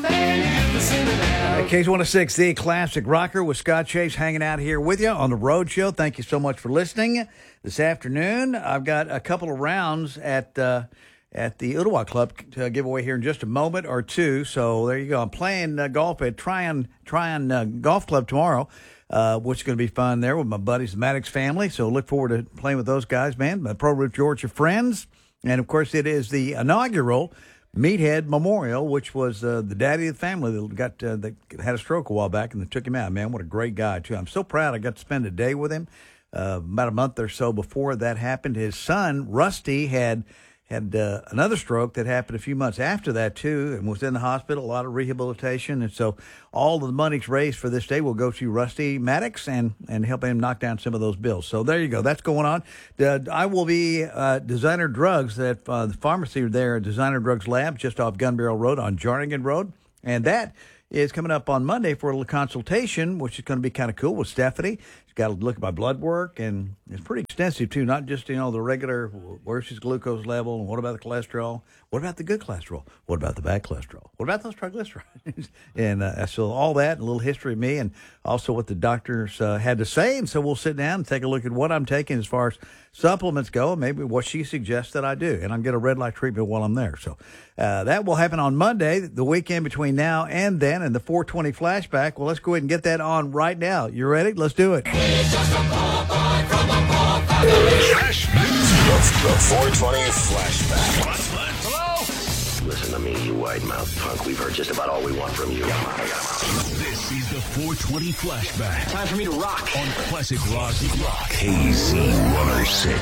Case 106, the classic rocker with Scott Chase hanging out here with you on the Road Show. Thank you so much for listening this afternoon. I've got a couple of rounds at the Ottawa Club to give away here in just a moment or two. So there you go. I'm playing golf at Tryon Golf Club tomorrow, which is going to be fun there with my buddies, the Maddox family. So look forward to playing with those guys, man. My Pro Route Georgia friends. And, of course, it is the inaugural Meathead Memorial, which was the daddy of the family that had a stroke a while back, and they took him out. Man, what a great guy, too. I'm so proud I got to spend a day with him. About a month or so before that happened, his son, Rusty, had another stroke that happened a few months after that, too, and was in the hospital, a lot of rehabilitation. And so all the money's raised for this day will go to Rusty Maddox and help him knock down some of those bills. So there you go. That's going on. I will be Designer Drugs at the pharmacy there, Designer Drugs Lab, just off Gun Barrel Road on Jarnigan Road. And that is coming up on Monday for a little consultation, which is going to be kind of cool with Stephanie. She's got to look at my blood work, and it's pretty extensive, too, not just, the regular, where's his glucose level, and what about the cholesterol? What about the good cholesterol? What about the bad cholesterol? What about those triglycerides? And so all that, a little history of me, and also what the doctors had to say. And so we'll sit down and take a look at what I'm taking as far as supplements go, and maybe what she suggests that I do. And I'm get a red light treatment while I'm there. So that will happen on Monday, the weekend between now and then, and the 420 flashback. Well, let's go ahead and get that on right now. You ready? Let's do it. He's just a poor boy from a poor family. The 420 flashback. Hello? Listen to me, you wide-mouthed punk. We've heard just about all we want from you. This is the 420 flashback. Time for me to rock. On Classic Rock. KZ 106.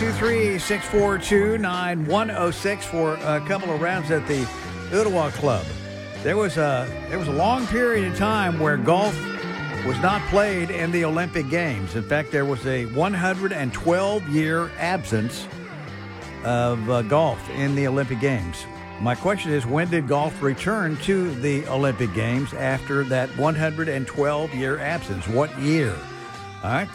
423-642-9106 for a couple of rounds at the Ottawa Club. There was a long period of time where golf was not played in the Olympic Games. In fact, there was a 112-year absence of golf in the Olympic Games. My question is, when did golf return to the Olympic Games after that 112-year absence? What year? All right,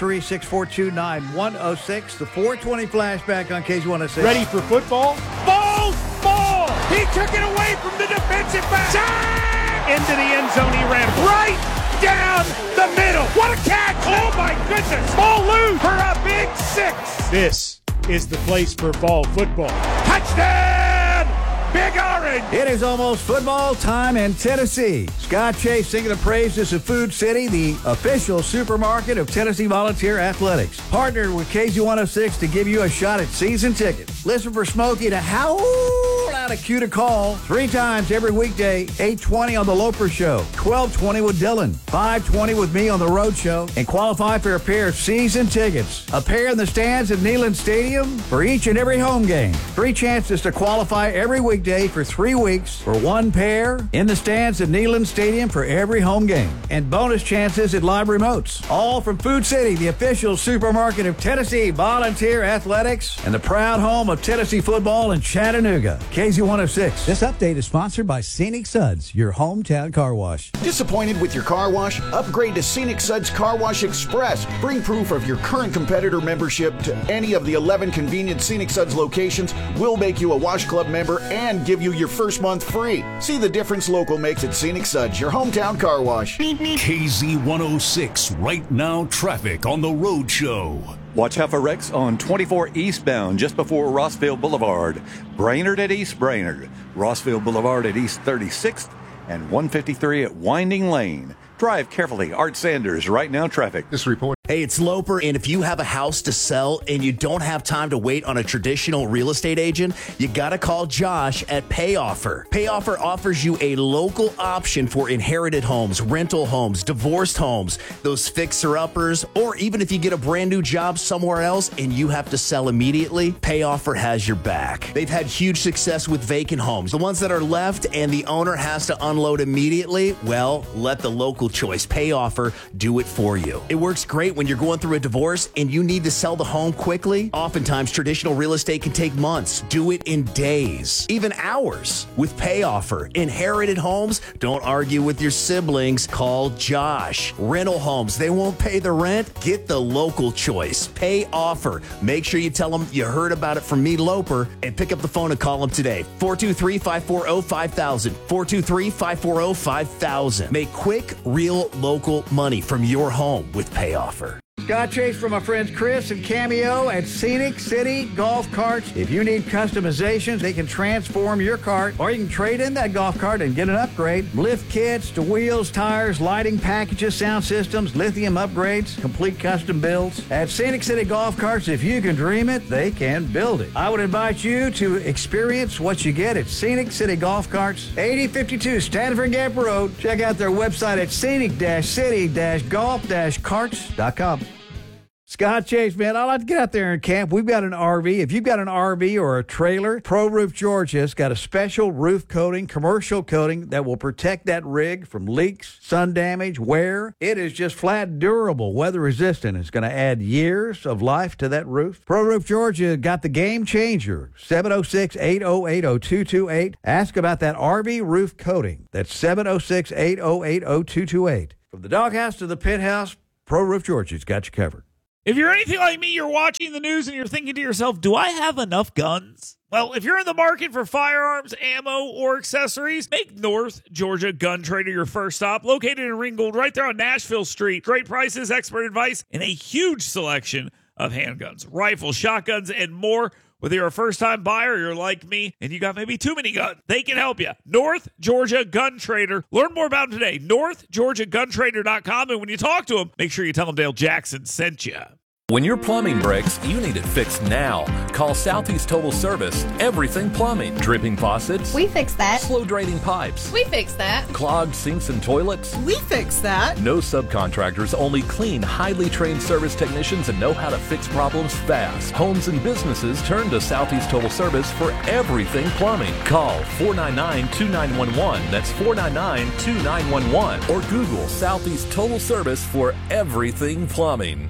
423-642-9106, the 420 flashback on KZ106. Ready for football? Ball! He took it away from the defensive back. Into the end zone he ran right down the middle. What a catch! Oh my goodness! Ball loose for a big 6. This is the place for fall football. Touchdown! Big Orange! It is almost football time in Tennessee. Scott Chase singing the praises of Food City, the official supermarket of Tennessee Volunteer Athletics. Partnered with KZ106 to give you a shot at season tickets. Listen for Smokey to howl out a cue to call 3 times every weekday, 8:20 on The Loper Show, 12:20 with Dylan, 5:20 with me on The Road Show, and qualify for a pair of season tickets. A pair in the stands at Neyland Stadium for each and every home game. 3 chances to qualify every weekday for 3 weeks for 1 pair in the stands at Neyland Stadium for every home game. And bonus chances at live remotes. All from Food City, the official supermarket of Tennessee Volunteer Athletics and the proud home of Tennessee football in Chattanooga. KZ106. This update is sponsored by Scenic Suds, your hometown car wash. Disappointed with your car wash? Upgrade to Scenic Suds Car Wash Express. Bring proof of your current competitor membership to any of the 11 convenient Scenic Suds locations. We'll make you a Wash Club member and give you your first month free. See the difference local makes at Scenic Suds, your hometown car wash. KZ106, right now traffic on The Road Show. Watch out for wrecks on 24 eastbound just before Rossville Boulevard. Brainerd at East Brainerd. Rossville Boulevard at East 36th. And 153 at Winding Lane. Drive carefully. Art Sanders, right now traffic. This report. Hey, it's Loper, and if you have a house to sell and you don't have time to wait on a traditional real estate agent, you gotta call Josh at PayOffer. PayOffer offers you a local option for inherited homes, rental homes, divorced homes, those fixer-uppers, or even if you get a brand new job somewhere else and you have to sell immediately, PayOffer has your back. They've had huge success with vacant homes. The ones that are left and the owner has to unload immediately, well, let the local choice, PayOffer, do it for you. It works great when when you're going through a divorce and you need to sell the home quickly? Oftentimes, traditional real estate can take months. Do it in days, even hours. With Pay Offer, inherited homes, don't argue with your siblings. Call Josh. Rental homes, they won't pay the rent? Get the local choice. Pay Offer. Make sure you tell them you heard about it from me, Loper, and pick up the phone and call them today. 423-540-5000. 423-540-5000. Make quick, real, local money from your home with Pay Offer. Scott Chase from my friends Chris and Cameo at Scenic City Golf Carts. If you need customizations, they can transform your cart, or you can trade in that golf cart and get an upgrade. Lift kits to wheels, tires, lighting packages, sound systems, lithium upgrades, complete custom builds. At Scenic City Golf Carts, if you can dream it, they can build it. I would invite you to experience what you get at Scenic City Golf Carts, 8052 Stanford Gap Road. Check out their website at scenic-city-golf-carts.com. Scott Chase, man, I like to get out there and camp. We've got an RV. If you've got an RV or a trailer, Pro Roof Georgia's got a special roof coating, commercial coating that will protect that rig from leaks, sun damage, wear. It is just flat durable, weather resistant. It's going to add years of life to that roof. Pro Roof Georgia got the game changer, 706-808-0228. Ask about that RV roof coating. That's 706-808-0228. From the doghouse to the pit house, Pro Roof Georgia's got you covered. If you're anything like me, you're watching the news and you're thinking to yourself, do I have enough guns? Well, if you're in the market for firearms, ammo, or accessories, make North Georgia Gun Trader your first stop. Located in Ringgold, right there on Nashville Street. Great prices, expert advice, and a huge selection of handguns, rifles, shotguns, and more. Whether you're a first-time buyer or you're like me and you got maybe too many guns, they can help you. North Georgia Gun Trader. Learn more about them today. NorthGeorgiaGunTrader.com. And when you talk to them, make sure you tell them Dale Jackson sent you. When your plumbing breaks, you need it fixed now. Call Southeast Total Service. Everything plumbing. Dripping faucets. We fix that. Slow draining pipes. We fix that. Clogged sinks and toilets. We fix that. No subcontractors, only clean, highly trained service technicians that know how to fix problems fast. Homes and businesses turn to Southeast Total Service for everything plumbing. Call 499-2911. That's 499-2911. Or Google Southeast Total Service for everything plumbing.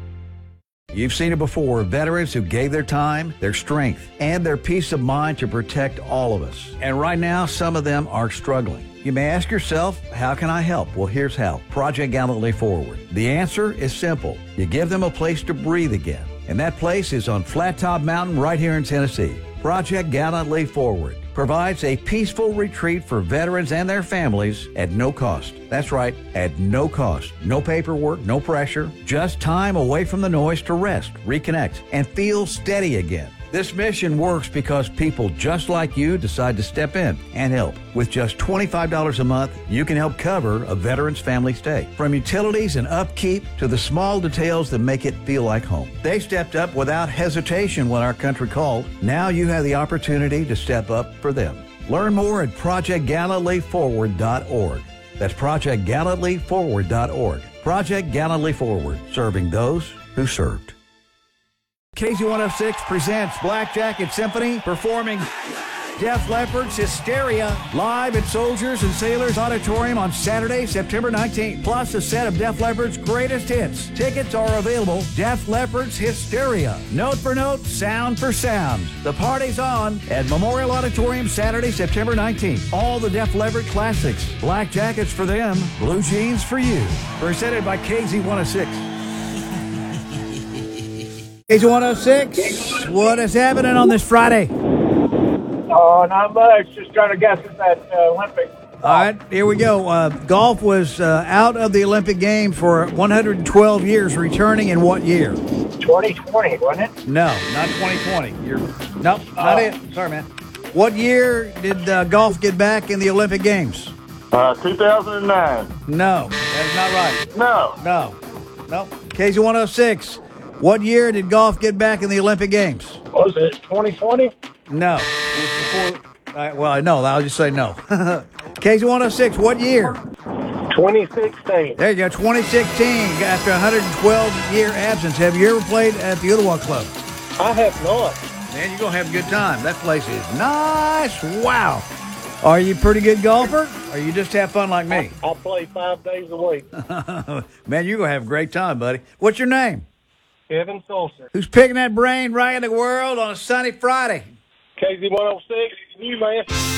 You've seen it before, veterans who gave their time, their strength, and their peace of mind to protect all of us. And right now, some of them are struggling. You may ask yourself, how can I help? Well, here's how. Project Gallantly Forward. The answer is simple. You give them a place to breathe again. And that place is on Flat Top Mountain right here in Tennessee. Project Gallantly Forward provides a peaceful retreat for veterans and their families at no cost. That's right, at no cost. No paperwork, no pressure, just time away from the noise to rest, reconnect, and feel steady again. This mission works because people just like you decide to step in and help. With just $25 a month, you can help cover a veteran's family stay. From utilities and upkeep to the small details that make it feel like home. They stepped up without hesitation when our country called. Now you have the opportunity to step up for them. Learn more at ProjectGallantlyForward.org. That's ProjectGallantlyForward.org. Project Gallantly Forward, serving those who served. KZ106 presents Black Jacket Symphony performing Def Leppard's Hysteria live at Soldiers and Sailors Auditorium on Saturday, September 19th. Plus a set of Def Leppard's greatest hits. Tickets are available. Def Leppard's Hysteria. Note for note, sound for sound. The party's on at Memorial Auditorium Saturday, September 19th. All the Def Leppard classics. Black jackets for them, blue jeans for you. Presented by KZ106. KZ106, what is happening on this Friday? Oh, not much. Just trying to guess at that Olympic. All right, here we go. Golf was out of the Olympic game for 112 years, returning in what year? 2020, wasn't it? No, not 2020. Nope, not it. Sorry, man. What year did golf get back in the Olympic Games? 2009. No, that's not right. No. KZ106. What year did golf get back in the Olympic Games? Was it 2020? No. It was before. Well, no, I'll just say no. KZ106, what year? 2016. There you go, 2016. After a 112-year absence. Have you ever played at the Ottawa Club? I have not. Man, you're going to have a good time. That place is nice. Wow. Are you a pretty good golfer, or you just have fun like me? I play 5 days a week. Man, you're going to have a great time, buddy. What's your name? Kevin Sulcer. Who's picking that brain right in the world on a sunny Friday? KZ106, you, man.